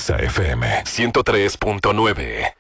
Exa FM 103.9.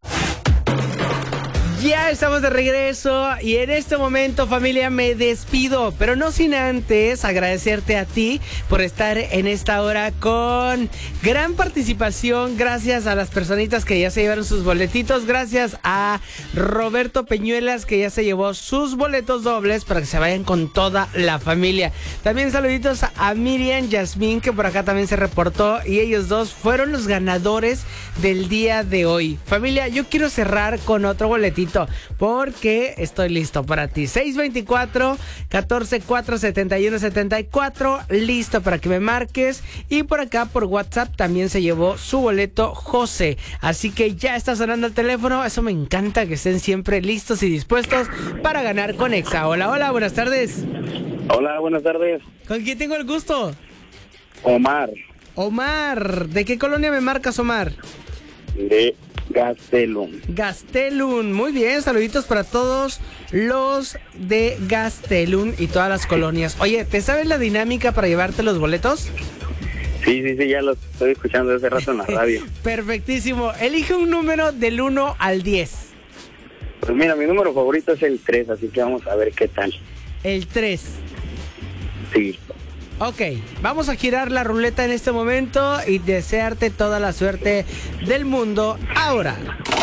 Ya estamos de regreso y en este momento, familia, me despido, pero no sin antes agradecerte a ti por estar en esta hora con gran participación. Gracias a las personitas que ya se llevaron sus boletitos. Gracias a Roberto Peñuelas, que ya se llevó sus boletos dobles para que se vayan con toda la familia. También saluditos a Miriam Yasmín, que por acá también se reportó, y ellos dos fueron los ganadores del día de hoy. Familia, yo quiero cerrar con otro boletito porque estoy listo para ti. 624-14-4-71-74. Listo para que me marques. Y por acá por WhatsApp también se llevó su boleto José. Así que ya está sonando el teléfono. Eso me encanta, que estén siempre listos y dispuestos para ganar con Exa. Hola, hola, buenas tardes. Hola, buenas tardes. ¿Con quién tengo el gusto? Omar. Omar, ¿de qué colonia me marcas, Omar? De Gastelum. Gastelum, muy bien, saluditos para todos los de Gastelum y todas las colonias. Oye, ¿te sabes la dinámica para llevarte los boletos? Sí, ya los estoy escuchando desde hace rato en la radio. Perfectísimo, elige un número del 1 al 10. Pues mira, mi número favorito es el 3, así que vamos a ver qué tal. El 3. Sí. Ok, vamos a girar la ruleta en este momento y desearte toda la suerte del mundo ahora.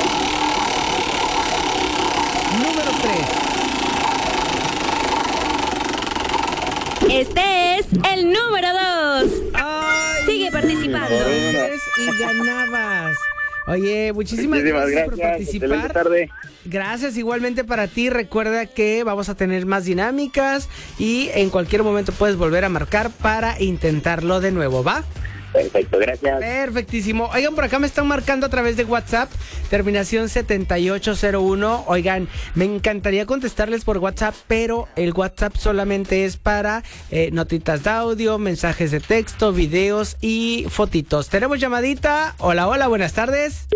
Número 3. Este es el número 2. Sigue participando. Y ganabas. Oye, muchísimas gracias por participar. Excelente tarde. Gracias igualmente para ti. Recuerda que vamos a tener más dinámicas y en cualquier momento puedes volver a marcar para intentarlo de nuevo, ¿va? Perfecto, gracias. Perfectísimo. Oigan, por acá me están marcando a través de WhatsApp, terminación 7801. Oigan, me encantaría contestarles por WhatsApp, pero el WhatsApp solamente es para notitas de audio, mensajes de texto, videos y fotitos. Tenemos llamadita. Hola, hola, buenas tardes.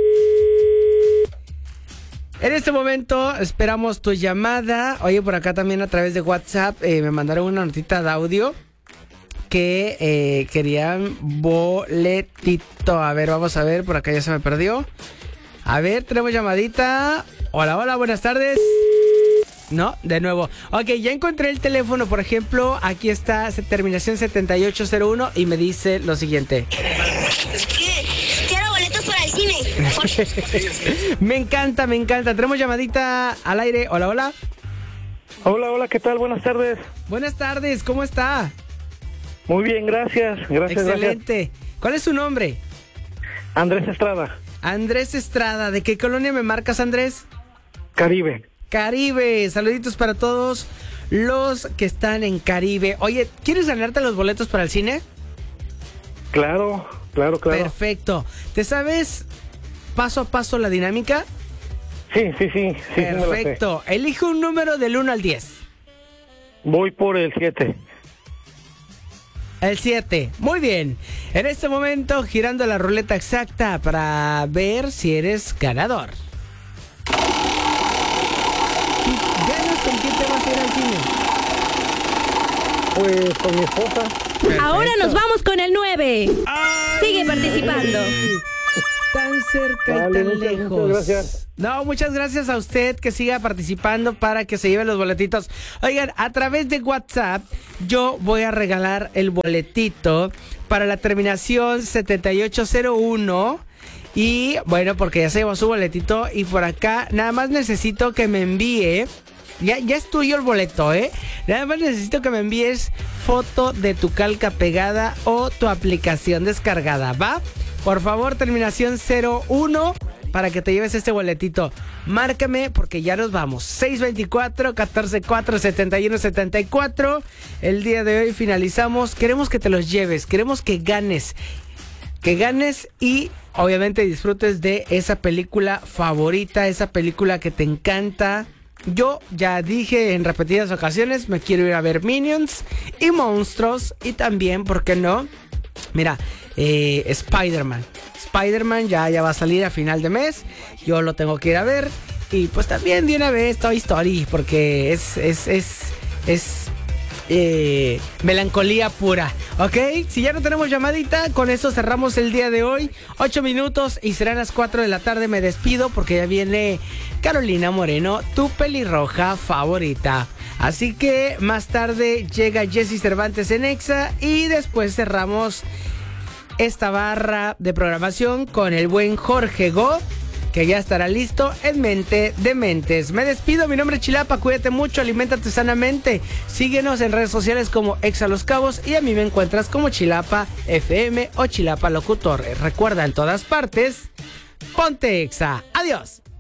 En este momento esperamos tu llamada. Oye, por acá también a través de WhatsApp me mandaron una notita de audio que querían boletito. A ver, vamos a ver, por acá ya se me perdió. A ver, tenemos llamadita. Hola, hola, buenas tardes. No, de nuevo. Ok, ya encontré el teléfono, por ejemplo. Aquí está, terminación 7801 y me dice lo siguiente. Quiero boletos para el cine. Me encanta. Tenemos llamadita al aire. Hola, hola. Hola, ¿qué tal? Buenas tardes. Buenas tardes, ¿cómo está? Muy bien, gracias. Excelente. Gracias. ¿Cuál es su nombre? Andrés Estrada. Andrés Estrada. ¿De qué colonia me marcas, Andrés? Caribe. Caribe. Saluditos para todos los que están en Caribe. Oye, ¿quieres ganarte los boletos para el cine? Claro. Perfecto. ¿Te sabes paso a paso la dinámica? Sí. Perfecto. Elige un número del 1 al 10. Voy por el 7. El 7. Muy bien. En este momento girando la ruleta exacta para ver si eres ganador. Si ganas, ¿con quién te vas a ir al cine? Pues con mi esposa. Perfecto. Ahora nos vamos con el 9. Sigue participando. Tan cerca y tan lejos. Muchas gracias. No, muchas gracias a usted, que siga participando para que se lleve los boletitos. Oigan, a través de WhatsApp yo voy a regalar el boletito para la terminación 7801. Y bueno, porque ya se llevó su boletito. Y por acá nada más necesito que me envíe. Ya es tuyo el boleto, ¿eh? Nada más necesito que me envíes foto de tu calca pegada o tu aplicación descargada, ¿va? Por favor, terminación 01 para que te lleves este boletito. Márcame porque ya nos vamos. 624-14-4-71-74. El día de hoy finalizamos. Queremos que te los lleves. Queremos que ganes. Que ganes y obviamente disfrutes de esa película favorita. Esa película que te encanta. Yo ya dije en repetidas ocasiones, me quiero ir a ver Minions y Monstruos. Y también, ¿por qué no? Mira, Spider-Man ya va a salir a final de mes. Yo lo tengo que ir a ver. Y pues también de una vez Toy Story, porque es melancolía pura, ¿ok? Si ya no tenemos llamadita, con eso cerramos el día de hoy. 8 minutos y serán las 4 de la tarde. Me despido porque ya viene Carolina Moreno, tu pelirroja favorita. Así que más tarde llega Jessy Cervantes en Exa y después cerramos esta barra de programación con el buen Jorge Go, que ya estará listo en Mente de Mentes. Me despido, mi nombre es Chilapa, cuídate mucho, aliméntate sanamente. Síguenos en redes sociales como Exa Los Cabos y a mí me encuentras como Chilapa FM o Chilapa Locutor. Recuerda, en todas partes, ponte Exa. Adiós.